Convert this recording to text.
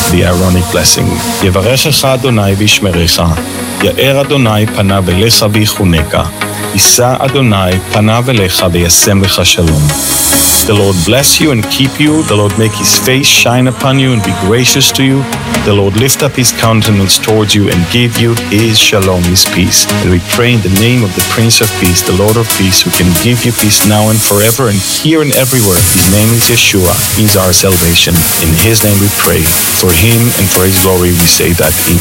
the Aaronic blessing. יברכך אדוני וישמרך, יאר אדוני פניו אליך ויחונך, יישא אדוני פניו אליך וישם לך שלום. The Lord bless you and keep you. The Lord make his face shine upon you and be gracious to you. The Lord lift up his countenance towards you and give you his shalom, his peace. And we pray in the name of the Prince of Peace, the Lord of Peace, who can give you peace now and forever and here and everywhere. His name is Yeshua. He's our salvation. In his name we pray. For him and for his glory we say that.